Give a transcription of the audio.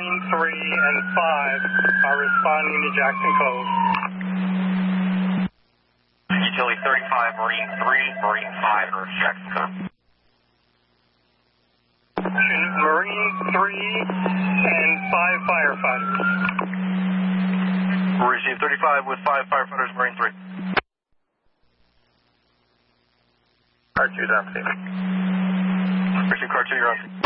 Marine 3 and 5 are responding to Jackson Cove. Utility 35, Marine 3, Marine 5 are Jackson Cove. Marine 3 and 5 firefighters. We'll receive 35 with 5 firefighters, Marine 3. Car 2's on scene. Receive Car 2, you're on scene.